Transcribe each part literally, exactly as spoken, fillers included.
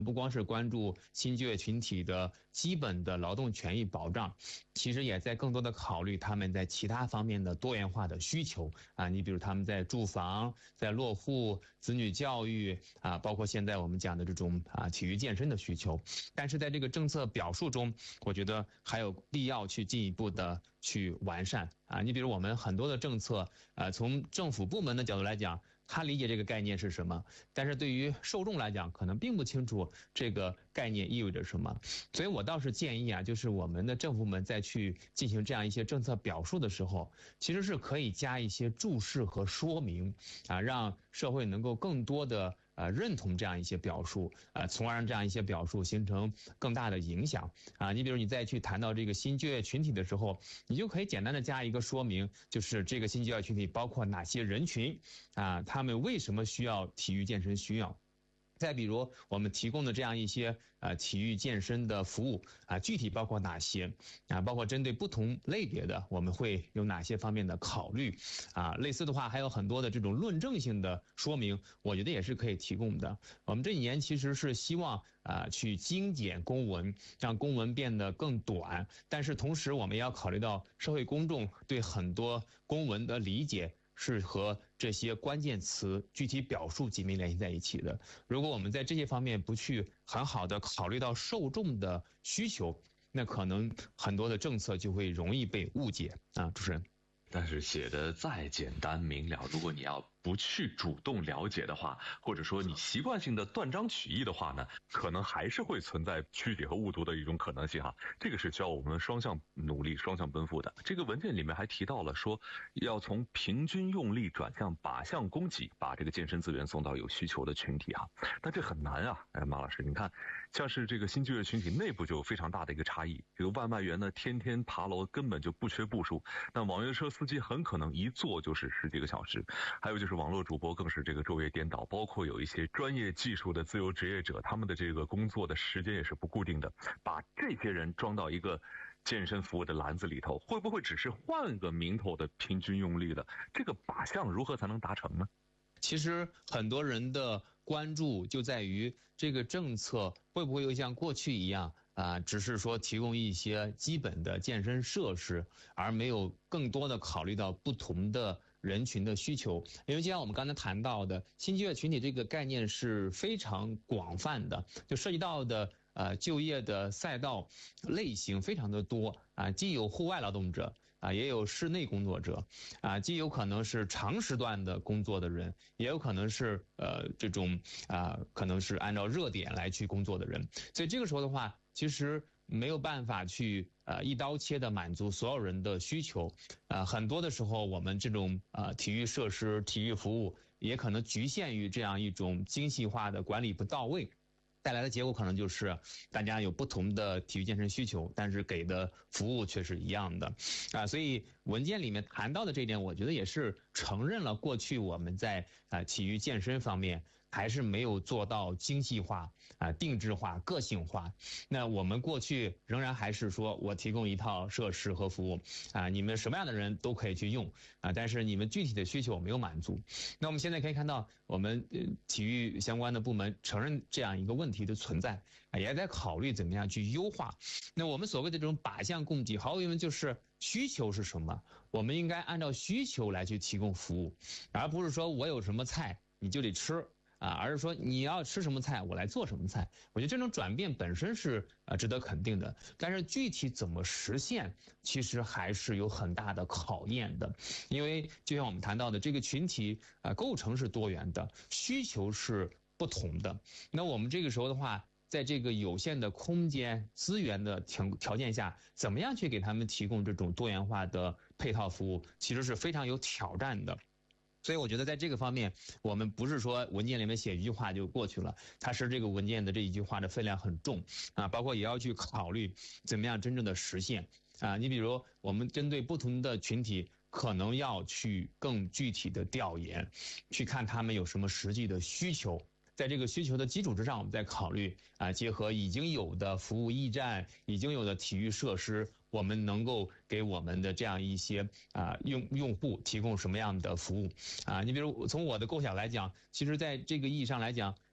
不光是关注新就业群体的基本的劳动权益保障，其实也在更多的考虑他们在其他方面的多元化的需求啊。你比如他们在住房、在落户、子女教育啊，包括现在我们讲的这种啊体育健身的需求。但是在这个政策表述中，我觉得还有必要去进一步的去完善啊。你比如我们很多的政策，呃，从政府部门的角度来讲，他理解这个概念是什么，但是对于受众来讲，可能并不清楚这个概念意味着什么。所以我倒是建议啊，就是我们的政府部门在去进行这样一些政策表述的时候，其实是可以加一些注释和说明啊，让社会能够更多的呃认同这样一些表述，呃，从而让这样一些表述形成更大的影响啊。你比如你再去谈到这个新就业群体的时候，你就可以简单的加一个说明，就是这个新就业群体包括哪些人群啊，他们为什么需要体育健身需要。再比如我们提供的这样一些呃体育健身的服务啊，具体包括哪些啊？包括针对不同类别的，我们会有哪些方面的考虑啊？类似的话还有很多的这种论证性的说明，我觉得也是可以提供的。我们这几年其实是希望啊去精简公文，让公文变得更短，但是同时我们也要考虑到社会公众对很多公文的理解是和这些关键词具体表述紧密联系在一起的。如果我们在这些方面不去很好的考虑到受众的需求，那可能很多的政策就会容易被误解啊。主持人， 但是写的再简单明了，如果你要不去主动了解的话，或者说你习惯性的断章取义的话呢，可能还是会存在曲解和误读的一种可能性哈。这个是需要我们双向努力、双向奔赴的。这个文件里面还提到了说，要从平均用力转向靶向供给，把这个健身资源送到有需求的群体哈。但这很难啊，哎，马老师，你看，像是这个新就业群体内部就有非常大的一个差异。比如外卖员呢，天天爬楼，根本就不缺步数；那网约车司机很可能一坐就是十几个小时，还有就是网络主播更是这个昼夜颠倒，包括有一些专业技术的自由职业者，他们的这个工作的时间也是不固定的。把这些人装到一个健身服务的篮子里头，会不会只是换个名头的平均用力的这个靶向如何才能达成呢？ 其实很多人的关注就在于这个政策会不会又像过去一样啊，只是说提供一些基本的健身设施，而没有更多的考虑到不同的人群的需求。因为就像我们刚才谈到的，新就业群体这个概念是非常广泛的，就涉及到的呃就业的赛道类型非常的多啊，既有户外劳动者啊，也有室内工作者啊，既有可能是长时段的工作的人，也有可能是呃这种啊可能是按照热点来去工作的人。所以这个时候的话，其实没有办法去呃一刀切的满足所有人的需求，呃很多的时候我们这种呃体育设施、体育服务也可能局限于这样一种精细化的管理不到位。带来的结果可能就是大家有不同的体育健身需求，但是给的服务却是一样的啊。所以文件里面谈到的这一点，我觉得也是承认了过去我们在啊体育健身方面还是没有做到精细化啊、定制化、个性化。那我们过去仍然还是说我提供一套设施和服务啊，你们什么样的人都可以去用啊，但是你们具体的需求没有满足。那我们现在可以看到，我们呃体育相关的部门承认这样一个问题的存在啊，也在考虑怎么样去优化。那我们所谓的这种靶向供给，毫无疑问就是需求是什么，我们应该按照需求来去提供服务，而不是说我有什么菜你就得吃啊，而是说你要吃什么菜，我来做什么菜。我觉得这种转变本身是呃值得肯定的，但是具体怎么实现，其实还是有很大的考验的。因为就像我们谈到的，这个群体啊构成是多元的，需求是不同的。那我们这个时候的话，在这个有限的空间资源的条条件下，怎么样去给他们提供这种多元化的配套服务，其实是非常有挑战的。所以我觉得在这个方面，我们不是说文件里面写一句话就过去了，它是这个文件的这一句话的分量很重啊，包括也要去考虑怎么样真正的实现啊。你比如我们针对不同的群体，可能要去更具体的调研，去看他们有什么实际的需求。在这个需求的基础之上，我们再考虑啊，结合已经有的服务驿站、已经有的体育设施，我们能够给我们的这样一些啊用用户提供什么样的服务啊？你比如从我的构想来讲，其实在这个意义上来讲，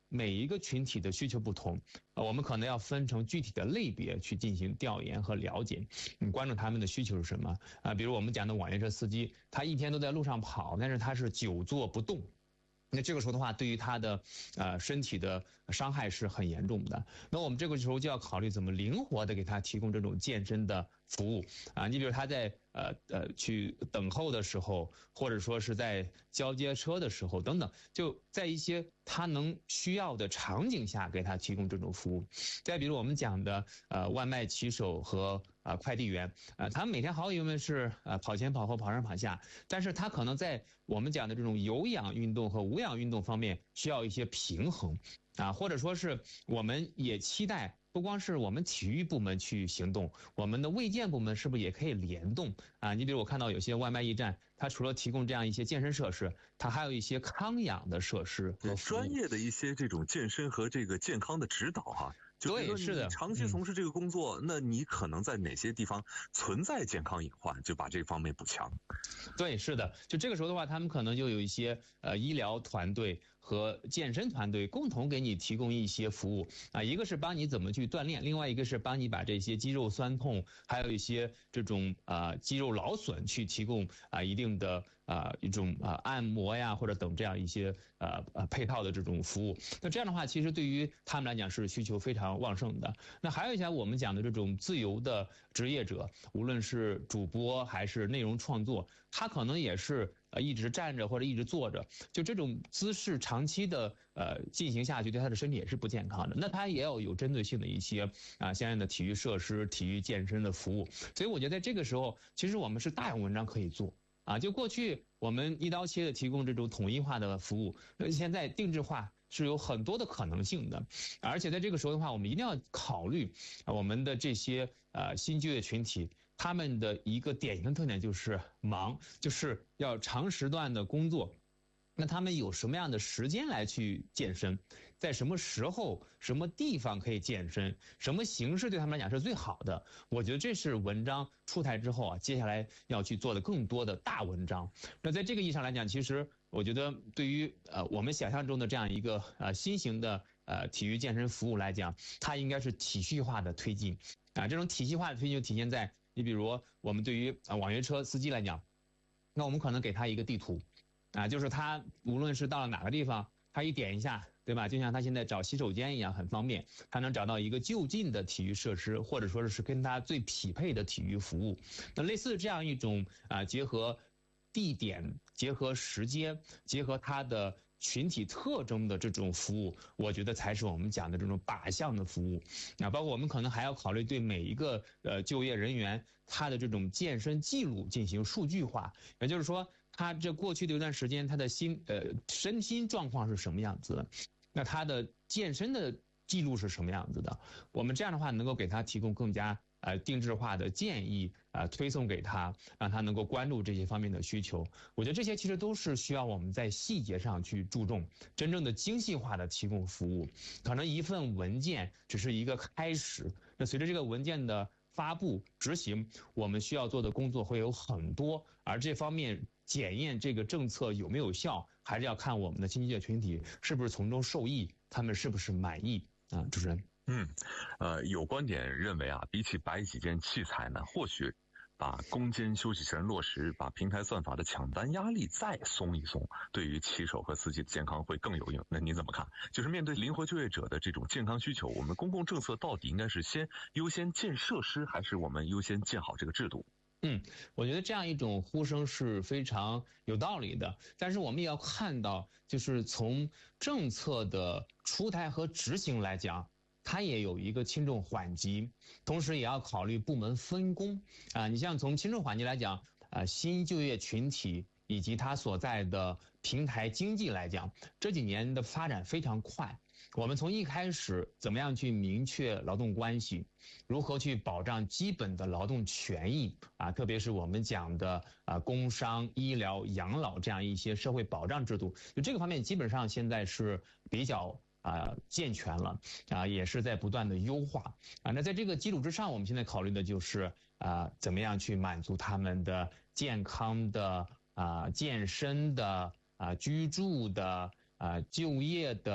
每一个群体的需求不同，呃，我们可能要分成具体的类别去进行调研和了解，你关注他们的需求是什么啊？比如我们讲的网约车司机，他一天都在路上跑，但是他是久坐不动。那这个时候的话，对于他的呃身体的伤害是很严重的。那我们这个时候就要考虑怎么灵活的给他提供这种健身的服务啊。你比如他在呃呃去等候的时候，或者说是在交接车的时候等等，就在一些他能需要的场景下给他提供这种服务。再比如我们讲的呃外卖骑手和啊、呃、快递员啊、呃，他们每天毫无疑问是呃跑前跑后跑上跑下，但是他可能在我们讲的这种有氧运动和无氧运动方面需要一些平衡啊，或者说是我们也期待不光是我们体育部门去行动，我们的卫健部门是不是也可以联动啊？你比如我看到有些外卖驿站，它除了提供这样一些健身设施，它还有一些康养的设施和服务， 专业的一些这种健身和这个健康的指导哈、啊。 对，是的， 长期从事这个工作、嗯，那你可能在哪些地方存在健康隐患，就把这方面补强。 对，是的，就这个时候的话，他们可能就有一些呃医疗团队和健身团队共同给你提供一些服务啊，一个是帮你怎么去锻炼，另外一个是帮你把这些肌肉酸痛，还有一些这种啊、呃、肌肉劳损去提供啊、呃、一定的啊、呃、一种啊、呃、按摩呀或者等这样一些呃呃配套的这种服务。那这样的话，其实对于他们来讲是需求非常旺盛的。那还有一些我们讲的这种自由的职业者，无论是主播还是内容创作，他可能也是呃一直站着或者一直坐着，就这种姿势长期的呃进行下去，对他的身体也是不健康的。那他也要有针对性的一些啊相应的体育设施、体育健身的服务。所以我觉得在这个时候，其实我们是大有文章可以做。啊，就过去我们一刀切的提供这种统一化的服务，现在定制化是有很多的可能性的，而且在这个时候的话，我们一定要考虑我们的这些呃新就业群体，他们的一个典型特点就是忙，就是要长时段的工作。那他们有什么样的时间来去健身？在什么时候、什么地方可以健身？什么形式对他们来讲是最好的？我觉得这是文章出台之后啊，接下来要去做的更多的大文章。那在这个意义上来讲，其实我觉得对于呃我们想象中的这样一个呃新型的呃体育健身服务来讲，它应该是体系化的推进啊。这种体系化的推进就体现在，你比如我们对于啊网约车司机来讲，那我们可能给他一个地图。啊，就是他无论是到了哪个地方，他一点一下，对吧？就像他现在找洗手间一样，很方便，他能找到一个就近的体育设施，或者说是跟他最匹配的体育服务。那类似这样一种啊，结合地点、结合时间、结合他的群体特征的这种服务，我觉得才是我们讲的这种靶向的服务。啊，包括我们可能还要考虑对每一个呃就业人员他的这种健身记录进行数据化，也就是说。他这过去的一段时间，他的心呃身心状况是什么样子的？那他的健身的记录是什么样子的？我们这样的话能够给他提供更加呃定制化的建议啊、呃，推送给他，让他能够关注这些方面的需求。我觉得这些其实都是需要我们在细节上去注重，真正的精细化的提供服务。可能一份文件只是一个开始，那随着这个文件的发布执行，我们需要做的工作会有很多，而这方面。检验这个政策有没有效，还是要看我们的新就业群体是不是从中受益，他们是不是满意啊？主持人， 嗯，呃，有观点认为啊，比起摆几件器材呢，或许把攻坚休息权落实，把平台算法的抢单压力再松一松，对于骑手和司机的健康会更有用。那你怎么看？就是面对灵活就业者的这种健康需求，我们公共政策到底应该是先优先建设施，还是我们优先建好这个制度？ 嗯，我觉得这样一种呼声是非常有道理的，但是我们也要看到，就是从政策的出台和执行来讲，它也有一个轻重缓急，同时也要考虑部门分工啊。你像从轻重缓急来讲，啊，新就业群体以及它所在的平台经济来讲，这几年的发展非常快。我们从一开始怎么样去明确劳动关系，如何去保障基本的劳动权益啊，特别是我们讲的啊工伤、医疗、养老这样一些社会保障制度，就这个方面基本上现在是比较啊健全了啊，也是在不断的优化啊。那在这个基础之上，我们现在考虑的就是啊怎么样去满足他们的健康的啊健身的啊居住的啊就业的。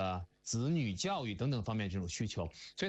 子女教育等等方面这种需求，所以。